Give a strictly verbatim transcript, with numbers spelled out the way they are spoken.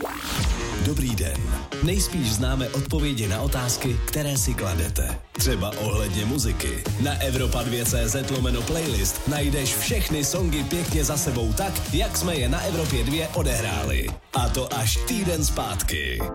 Dobrý den. Nejspíš známe odpovědi na otázky, které si kladete. Třeba ohledně muziky. Na Evropa dva tečka cé zet lomeno playlist najdeš všechny songy pěkně za sebou tak, jak jsme je na Evropě dva odehráli. A to až týden zpátky.